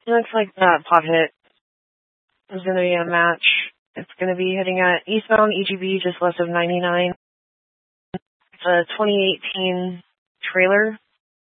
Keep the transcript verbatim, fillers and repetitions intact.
It looks like that pot hit is going to be a match. It's going to be hitting at eastbound E G B just west of ninety-nine. It's a twenty eighteen trailer.